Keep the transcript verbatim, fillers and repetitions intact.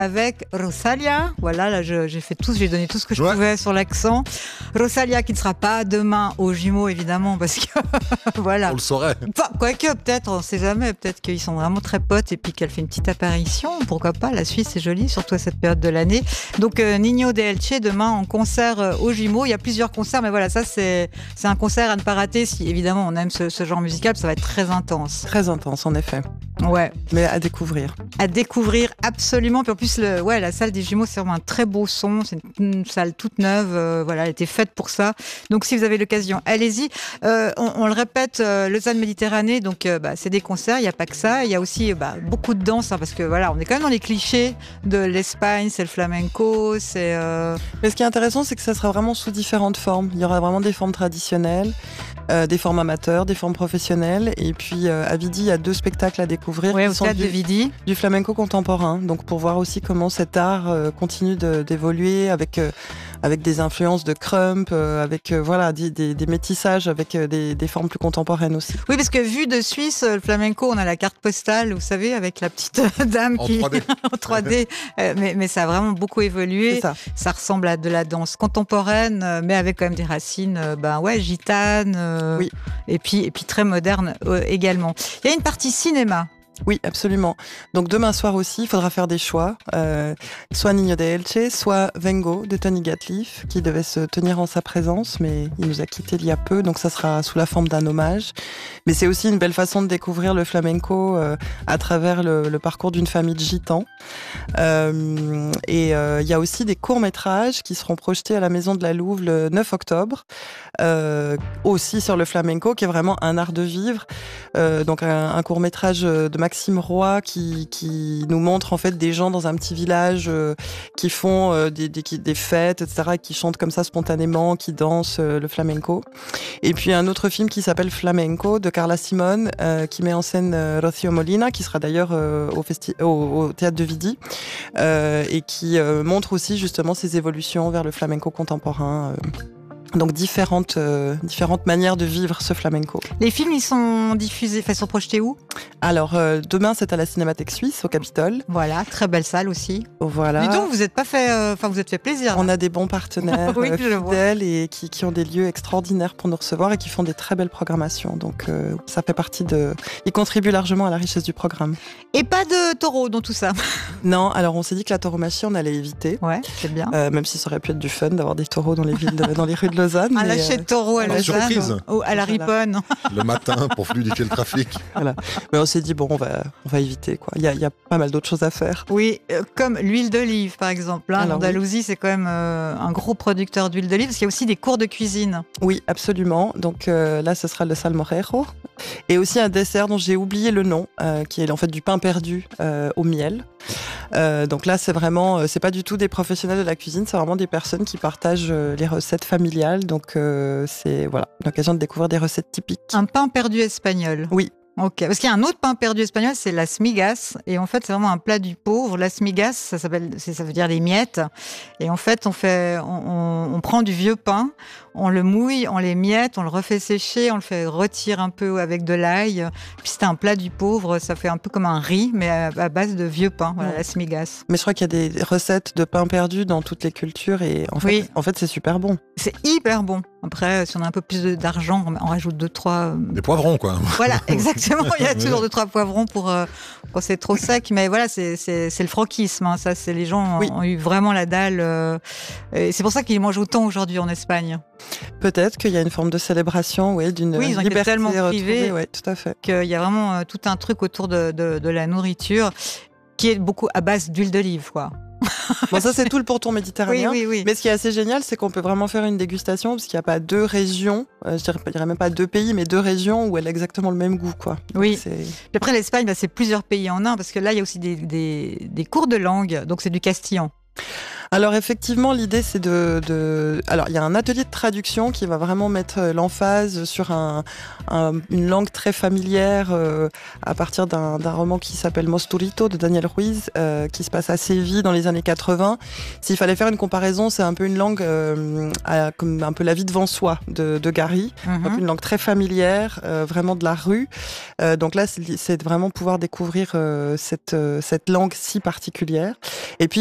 avec Rosalia. Voilà, là je, j'ai fait tout, j'ai donné tout ce que je Ouais. pouvais sur l'accent. Rosalia qui ne sera pas demain aux Jumeaux évidemment parce que voilà. On le saurait. Enfin, quoique peut-être, on ne sait jamais, peut-être qu'ils sont vraiment très potes et puis qu'elle fait une petite apparition. Pourquoi pas, la Suisse est jolie, surtout à cette période de l'année. Donc euh, Nino de Elche demain en concert euh, aux Jumeaux. Il y a plusieurs concerts, mais voilà, ça c'est, c'est un concert à ne pas rater si évidemment on aime ce, ce genre musical, ça va être très intense. Très intense, en effet. Ouais, Mais à découvrir. à découvrir absolument. Puis en plus, le, ouais, la salle des Jumeaux, c'est vraiment un très beau son. C'est une, une salle toute neuve. Euh, voilà, elle a été faite pour ça. Donc, si vous avez l'occasion, allez-y. Euh, on, on le répète, euh, Lausanne Méditerranée, donc euh, bah, c'est des concerts. Il n'y a pas que ça. Il y a aussi bah, beaucoup de danse, hein, parce que voilà, on est quand même dans les clichés de l'Espagne. C'est le flamenco, c'est. Euh... Mais ce qui est intéressant, c'est que ça sera vraiment sous différentes formes. Il y aura vraiment des formes traditionnelles, euh, des formes amateurs, des formes professionnelles. Et puis, euh, à Vidi, il y a deux spectacles à découvrir. Ouais, qui au sont stade du, de Vidi. du flamenco contemporain. Donc, pour voir aussi comment cet art euh, continue de, d'évoluer avec, euh, avec des influences de crump, euh, avec euh, voilà, des, des, des métissages, avec euh, des, des formes plus contemporaines aussi. Oui, parce que vu de Suisse, le flamenco, on a la carte postale, vous savez, avec la petite dame En qui trois D. en trois D. Euh, mais, mais ça a vraiment beaucoup évolué. C'est ça. Ça ressemble à de la danse contemporaine, euh, mais avec quand même des racines, euh, ben ouais, gitanes, euh, Oui. et puis et puis très moderne euh, également. Il y a une partie cinéma. Oui, absolument. Donc demain soir aussi, il faudra faire des choix. Euh, soit Niño de Elche, soit Vengo de Tony Gatliff, qui devait se tenir en sa présence, mais il nous a quittés il y a peu, donc ça sera sous la forme d'un hommage. Mais c'est aussi une belle façon de découvrir le flamenco euh, à travers le, le parcours d'une famille de gitans. Euh, et euh, il y a aussi des courts-métrages qui seront projetés à la Maison de la Louve le neuf octobre, euh, aussi sur le flamenco, qui est vraiment un art de vivre. Euh, donc un, un court-métrage de Maxime Roy qui, qui nous montre en fait des gens dans un petit village euh, qui font euh, des, des, des fêtes, et cetera, qui chantent comme ça spontanément, qui dansent euh, le flamenco. Et puis un autre film qui s'appelle Flamenco de Carla Simone, euh, qui met en scène euh, Rocío Molina, qui sera d'ailleurs euh, au, festi- au, au théâtre de Vidi, euh, et qui euh, montre aussi justement ses évolutions vers le flamenco contemporain. Euh. Donc différentes, euh, différentes manières de vivre ce flamenco. Les films, ils sont diffusés, enfin, ils sont projetés où? Alors euh, demain c'est à la Cinémathèque Suisse au Capitole. Voilà, très belle salle aussi. Voilà. Dis donc, vous êtes pas fait, euh, enfin, vous êtes fait plaisir. On là. a des bons partenaires Oui, euh, je le vois. fidèles et qui, qui ont des lieux extraordinaires pour nous recevoir et qui font des très belles programmations. Donc euh, ça fait partie de... Ils contribuent largement à la richesse du programme. Et pas de taureau dans tout ça. Non, alors on s'est dit que la tauromachie on allait éviter. Ouais, c'est bien. Euh, même si ça aurait pu être du fun d'avoir des taureaux dans les villes, de- dans les rues de Lausanne. Un mais, lâcher de euh, taureau à alors, Lausanne. surprise. Ou à la Voilà. Riponne. Le matin pour fluidifier le trafic. voilà. Mais on s'est dit bon, on va, on va éviter quoi. Il y a, il y a pas mal d'autres choses à faire. Oui, euh, comme l'huile d'olive, par exemple. Hein, Alors, L'Andalousie, c'est quand même euh, un gros producteur d'huile d'olive, parce qu'il y a aussi des cours de cuisine. Oui, absolument. Donc euh, là, ce sera le salmorejo. Et aussi un dessert dont j'ai oublié le nom, euh, qui est en fait du pain perdu euh, au miel. Euh, donc là, c'est vraiment, euh, c'est pas du tout des professionnels de la cuisine, c'est vraiment des personnes qui partagent euh, les recettes familiales. Donc euh, c'est voilà, l'occasion de découvrir des recettes typiques. Un pain perdu espagnol. Oui. Ok, parce qu'il y a un autre pain perdu espagnol, c'est las migas, et en fait c'est vraiment un plat du pauvre. Las migas, ça s'appelle, c'est- ça veut dire les miettes, et en fait on fait, on, on- on prend du vieux pain, on le mouille, on les miette, on le refait sécher, on le fait rôtir un peu avec de l'ail, puis c'est un plat du pauvre, ça fait un peu comme un riz, mais à, à base de vieux pain, voilà, Ouais. las migas. Mais je crois qu'il y a des recettes de pain perdu dans toutes les cultures et en fait, Oui. en fait c'est super bon. C'est hyper bon. Après, si on a un peu plus de- d'argent, on rajoute deux, trois... euh, Des poivrons, quoi. Voilà, exactement. Il y a toujours deux, trois poivrons pour euh, quand c'est trop sec. Mais voilà, c'est, c'est, c'est le franquisme. Hein. Ça, c'est les gens Oui. ont eu vraiment la dalle. euh, et c'est pour ça qu'ils mangent autant aujourd'hui en Espagne. Peut-être qu'il y a une forme de célébration, ouais, d'une Oui, ils ont été liberté tellement retrouvée, privés. ouais, tout à fait. Qu'il y a vraiment euh, tout un truc autour de, de, de la nourriture qui est beaucoup à base d'huile d'olive, quoi. Bon, ça c'est tout le pourtour Oui, méditerranéen. oui, oui. Mais ce qui est assez génial, c'est qu'on peut vraiment faire une dégustation parce qu'il n'y a pas deux régions, euh, je dirais, je dirais même pas deux pays, mais deux régions où elle a exactement le même goût, quoi. Donc, Oui. c'est- Puis après, l'Espagne, bah, c'est plusieurs pays en un, parce que là, il y a aussi des, des, des cours de langue. Donc, c'est du castillan. Alors effectivement, l'idée c'est de, de... Alors il y a un atelier de traduction qui va vraiment mettre l'emphase sur un, un, une langue très familière euh, à partir d'un, d'un roman qui s'appelle Mosturito de Daniel Ruiz, euh, qui se passe à Séville dans les années quatre-vingts. S'il fallait faire une comparaison, c'est un peu une langue euh, à, comme un peu La vie devant soi de, de Gary, mm-hmm. donc une langue très familière, euh, vraiment de la rue. Euh, donc là, c'est, c'est vraiment pouvoir découvrir euh, cette, euh, cette langue si particulière. Et puis